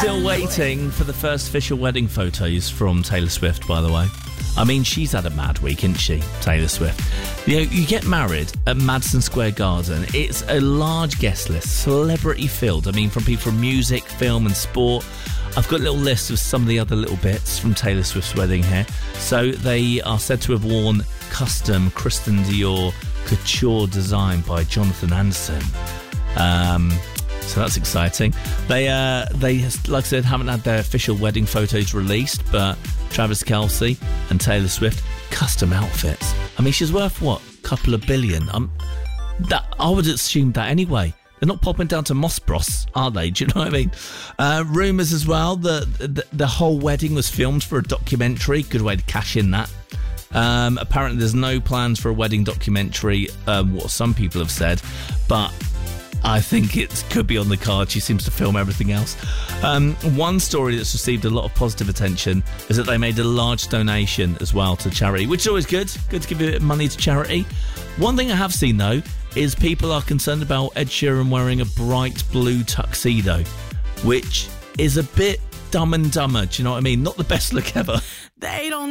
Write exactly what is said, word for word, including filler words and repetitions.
Still waiting for the first official wedding photos from Taylor Swift, by the way. I mean, she's had a mad week, isn't she, Taylor Swift? You know, you get married at Madison Square Garden. It's a large guest list, celebrity-filled. I mean, from people from music, film and sport. I've got a little list of some of the other little bits from Taylor Swift's wedding here. So they are said to have worn custom Christian Dior couture design by Jonathan Anderson. Um... So that's exciting. They, uh, they, like I said, haven't had their official wedding photos released, but Travis Kelce and Taylor Swift, custom outfits. I mean, she's worth, what, a couple of billion? Um, that I would assume that anyway. They're not popping down to Moss Bros, are they? Do you know what I mean? Uh, rumours as well that the, the whole wedding was filmed for a documentary. Good way to cash in that. Um, apparently there's no plans for a wedding documentary, um, what some people have said, but I think it could be on the card. She seems to film everything else. Um, one story that's received a lot of positive attention is that they made a large donation as well to charity, which is always good. Good to give a bit of money to charity. One thing I have seen, though, is people are concerned about Ed Sheeran wearing a bright blue tuxedo, which is a bit Dumb and Dumber. Do you know what I mean? Not the best look ever. They don't